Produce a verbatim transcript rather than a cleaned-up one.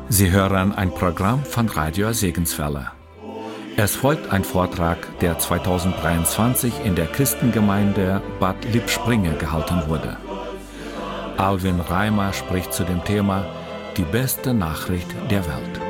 Sie hören ein Programm von Radio Segenswelle. Es folgt ein Vortrag, der zweitausenddreiundzwanzig in der Christengemeinde Bad Lippspringe gehalten wurde. Alwin Reimer spricht zu dem Thema Die beste Nachricht der Welt.